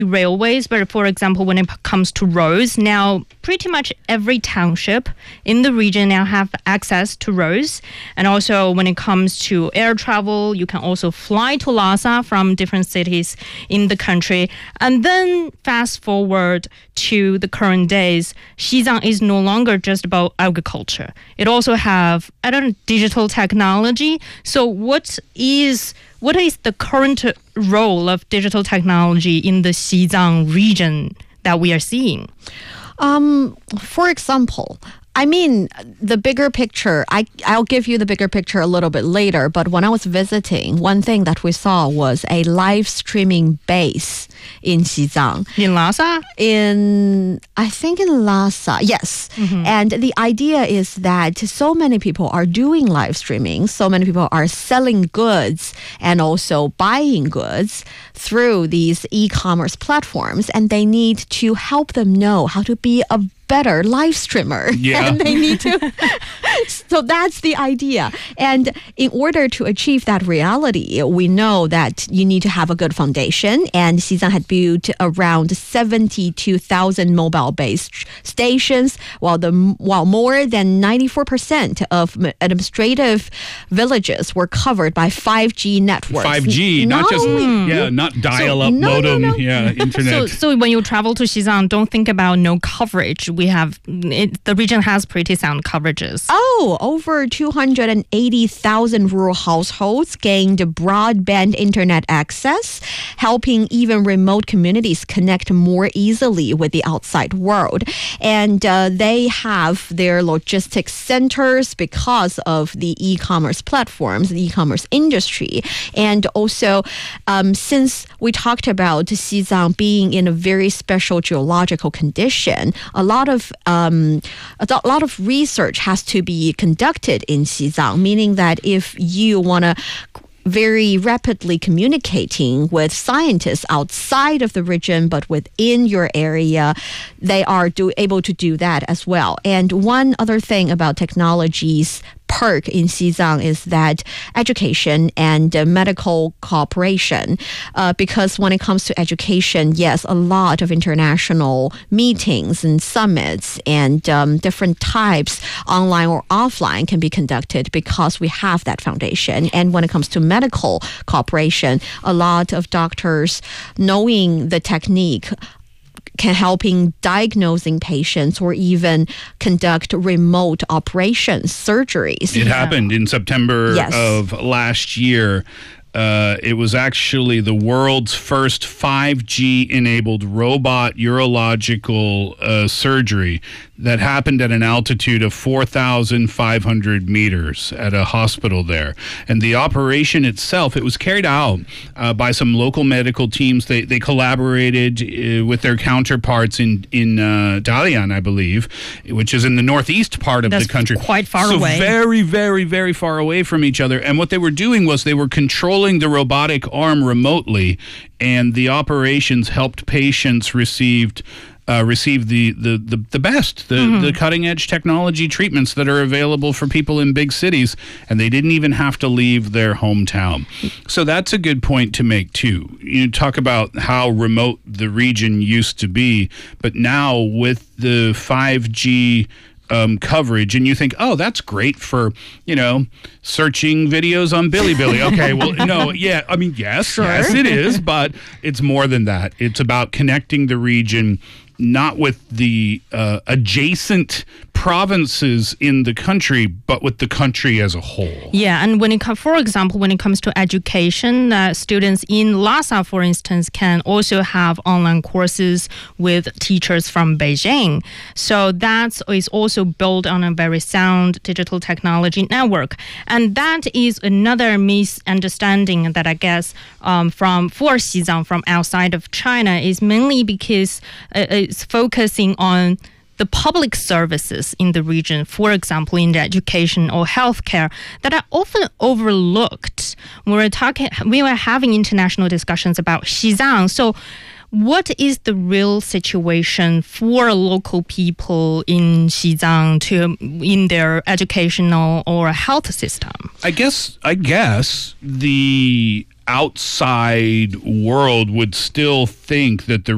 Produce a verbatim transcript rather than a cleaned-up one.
railways, but for example, when it comes to roads, now pretty much every township in the region now have access to roads. And also when it comes to air travel, you can also fly to Lhasa from different cities in the country. And then fast forward to the current days, Xizang is no longer just about agriculture. It also have, I don't know, digital technology. So what is what is the current role of digital technology in the Xizang region that we are seeing? Um, for example, I mean, the bigger picture, I, I'll give you the bigger picture a little bit later, but when I was visiting, one thing that we saw was a live streaming base in Xizang. In Lhasa? In, I think in Lhasa, yes. Mm-hmm. And the idea is that so many people are doing live streaming, so many people are selling goods and also buying goods through these e-commerce platforms, and they need to help them know how to be a better live streamer. Yeah. And they need to. So that's the idea. And in order to achieve that reality, we know that you need to have a good foundation. And Xizang had built around seventy-two thousand mobile-based stations, while the while more than ninety-four percent of administrative villages were covered by five G networks. five G, not, not just only, yeah, not dial-up so, no, modem, no, no. yeah, internet. So, so when you travel to Xizang, don't think about no coverage. We have it, the region has pretty sound coverages. Oh, over two hundred eighty thousand rural households gained broadband internet access, helping even remote communities connect more easily with the outside world. And uh, they have their logistics centers because of the e-commerce platforms, the e-commerce industry. And also, um, since we talked about Xizang being in a very special geological condition, a lot of um, a lot of research has to be conducted in Xizang, meaning that if you want to very rapidly communicating with scientists outside of the region but within your area, they are do, able to do that as well. And one other thing about technologies perk in Xizang is that education and uh, medical cooperation, uh, because when it comes to education, yes, a lot of international meetings and summits and um, different types, online or offline, can be conducted because we have that foundation. And when it comes to medical cooperation, a lot of doctors knowing the technique can helping diagnosing patients or even conduct remote operations, surgeries. It yeah. happened in September yes. of last year. Uh, it was actually the world's first five G enabled robot urological uh, surgery that happened at an altitude of four thousand five hundred meters at a hospital there. And the operation itself, it was carried out uh, by some local medical teams. They they collaborated uh, with their counterparts in, in uh, Dalian, I believe, which is in the northeast part of That's the country. quite far so away. So very, very, very far away from each other. And what they were doing was they were controlling the robotic arm remotely, and the operations helped patients received uh, receive the, the, the, the best, the, mm-hmm. the cutting-edge technology treatments that are available for people in big cities, and they didn't even have to leave their hometown. So that's a good point to make, too. You talk about how remote the region used to be, but now with the five G Um, coverage, and you think, oh, that's great for, you know, searching videos on Bilibili. Okay, well, no, yeah, I mean, yes, sure. yes, it is, but it's more than that. It's about connecting the region, not with the uh, adjacent provinces in the country, but with the country as a whole. Yeah, and when it comes, for example, when it comes to education, uh, students in Lhasa, for instance, can also have online courses with teachers from Beijing. So that is also built on a very sound digital technology network. And that is another misunderstanding that I guess um, from for Xizang from outside of China is mainly because uh, it's focusing on the public services in the region, for example, in the education or healthcare, that are often overlooked when we're talking, we were having international discussions about Xizang. So what is the real situation for local people in Xizang to in their educational or health system? I guess I guess the outside world would still think that the